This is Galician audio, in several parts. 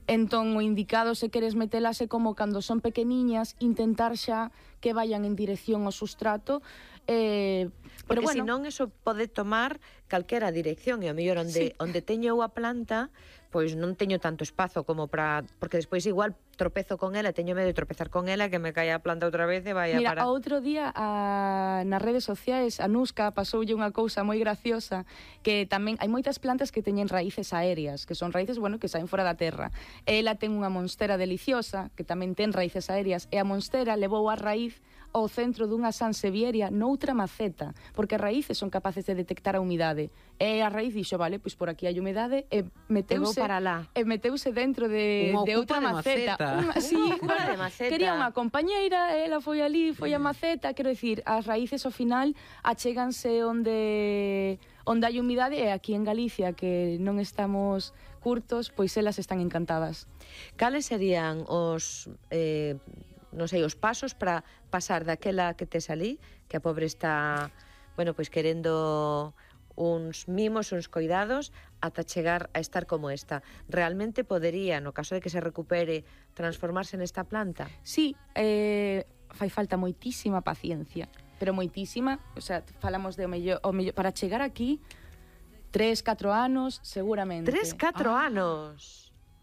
Entón, o indicado se queres metelas é como cando son pequeniñas, intentar xa que vayan en dirección ao sustrato, porque pero bueno, senón eso pode tomar calquera dirección, e ao mellor onde teño a planta, pois non teño tanto espazo como para, porque despois igual tropezo con ela, teño medo de tropezar con ela, que me caia a planta outra vez e vai a mira, parar. outro día nas redes sociais a Nusca pasoulle unha cousa moi graciosa, que tamén hai moitas plantas que teñen raíces aéreas, que son raíces, bueno, que saen fora da terra. Ela ten unha monstera deliciosa, que tamén ten raíces aéreas, e a monstera levou a raíz ao centro dunha sansevieria noutra maceta, porque as raíces son capaces de detectar a humidade. E a raíz dixo, vale, pois por aquí hai humidade, e meteuse dentro de outra maceta. De maceta. Quería unha compañeira, ela foi ali, foi a maceta, quero dicir, as raíces ao final achéganse onde hai humidade, e aquí en Galicia, que non estamos curtos, pois elas están encantadas. Cales serían os non sei, os pasos para pasar daquela que tes ali, que a pobre está, bueno, pois querendo uns mimos, uns cuidados, ata chegar a estar como esta? Realmente podería, no caso de que se recupere, transformarse nesta planta? Sí, fai falta moitísima paciencia, pero moitísima, o sea, falamos de o mellor para chegar aquí 3-4 anos, seguramente. 3-4 anos?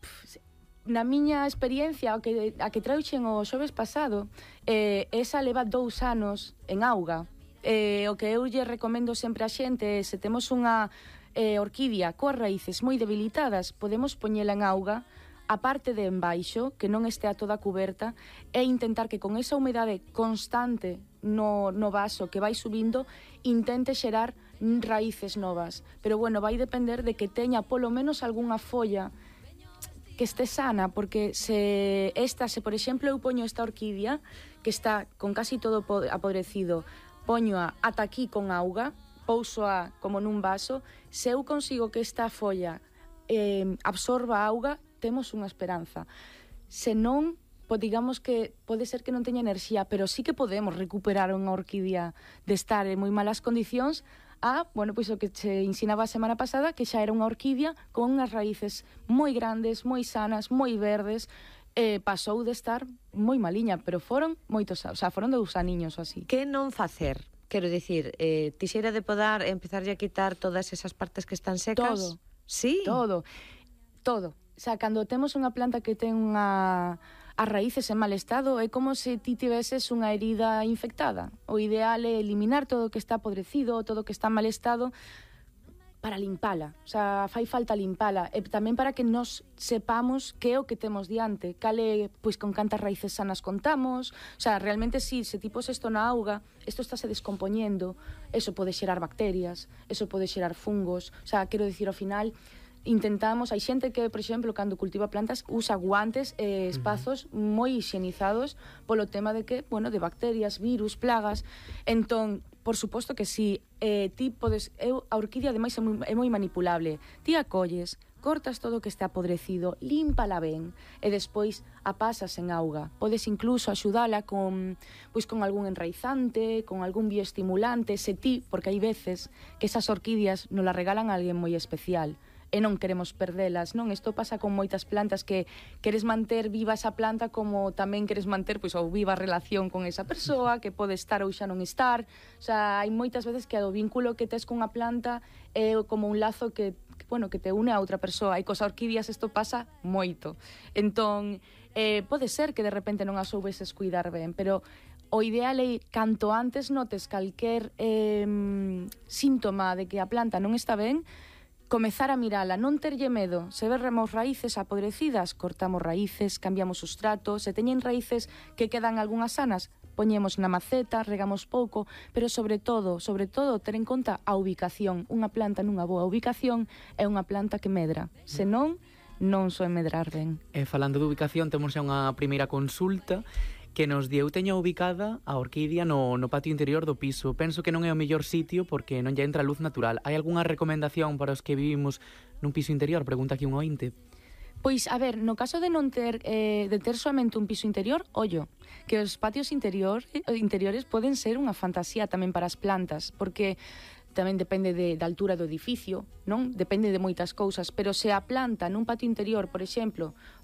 Na miña experiencia, a que trauxen o xoves pasado, esa leva 2 anos en auga. O que eu lle recomendo sempre a xente é, se temos unha orquídea coas raíces moi debilitadas, podemos poñela en auga, a parte de embaixo, que non estea toda cuberta, e intentar que con esa humedade constante no vaso que vai subindo, intente xerar raíces novas. Pero bueno, vai depender de que teña polo menos algunha folla que este sana, porque se por exemplo, eu poño esta orquídea que está con casi todo apodrecido, poñoa ata aquí con auga, pousoa como nun vaso, se eu consigo que esta folla absorba auga, temos unha esperanza. Se non, pois digamos que pode ser que non teña enerxía, pero sí que podemos recuperar unha orquídea de estar en moi malas condicións bueno, pois o que che ensinaba a semana pasada, que xa era unha orquídea con unhas raíces moi grandes, moi sanas, moi verdes, pasou de estar moi maliña, pero foron moitos, o sea, foron 2 aniños ou así. Que non facer? Quero dicir, tixera de podar e empezarlle a quitar todas esas partes que están secas? Todo. Sí? Todo. O sea, cando temos unha planta que ten as raíces en mal estado, é como se ti tiveses unha herida infectada. O ideal é eliminar todo o que está podrecido, todo o que está en mal estado, para limpala. O sea, fai falta limpala. E tamén para que nos sepamos que é o que temos diante. Cale, pois, con cantas raíces sanas contamos. O sea, realmente, si ti pos isto na auga, isto estáse descompoñendo. Eso pode xerar bacterias, eso pode xerar fungos. O sea, quero dicir, ao final, intentamos, hai xente que, por exemplo, cando cultiva plantas, usa guantes e espazos moi higienizados polo tema de que, bueno, de bacterias, virus, plagas. Entón, por suposto que si ti podes, a orquídea ademais é moi manipulable. Ti a colles, cortas todo o que está apodrecido, límpala ben e despois a pasas en auga. Podes incluso axudala con algún enraizante, con algún bioestimulante, se ti, porque hai veces que esas orquídeas nos la regalan a alguén moi especial e non queremos perdelas, non? Isto pasa con moitas plantas, que queres manter viva esa planta, como tamén queres manter ou viva a relación con esa persoa, que pode estar ou xa non estar. O sea, hai moitas veces que o vínculo que tes cunha planta é como un lazo que te une a outra persoa, e cos orquídeas isto pasa moito. Entón, pode ser que de repente non as soubeses cuidar ben, pero o ideal é, canto antes notes calquer síntoma de que a planta non está ben, comezar a mirala, non terlle medo. Se vemos raíces apodrecidas, cortamos raíces, cambiamos sustrato. Se teñen raíces que quedan algunhas sanas, poñemos na maceta, regamos pouco, pero sobre todo, ter en conta a ubicación. Unha planta nunha boa ubicación é unha planta que medra. Se non soe medrar ben. Falando de ubicación, temos xa unha primeira consulta que nos di: eu teño ubicada a orquídea no patio interior do piso. Penso que non é o mellor sitio porque non lle entra luz natural. Hai algunha recomendación para os que vivimos nun piso interior? Pregunta aquí un ointe. Pois, a ver, no caso de non ter somente un piso interior, ollo, que os patios interiores poden ser unha fantasía tamén para as plantas, porque tamén depende da altura do edificio, non? Depende de moitas cousas, pero se a planta nun patio interior, por exemplo,